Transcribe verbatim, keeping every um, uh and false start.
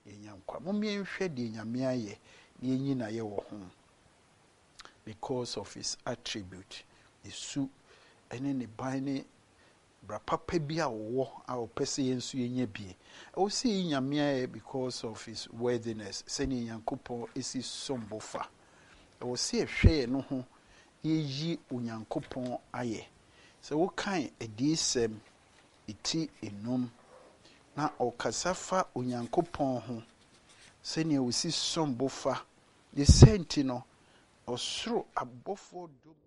yenyankwa momye nhwe de nyame aye ne yenyi na ye wo ho because of his attribute isu ene ne ban ne bra papa bi a wo a opese yensu yenya bie o see nyame aye because of his worthiness sene yankopon esi sombofa o see hwe no ho yeyi onyankopon aye so wo kan edisem iti enum na okasafa onyankopon ho sene o si sombofa the senti no osoro abofo do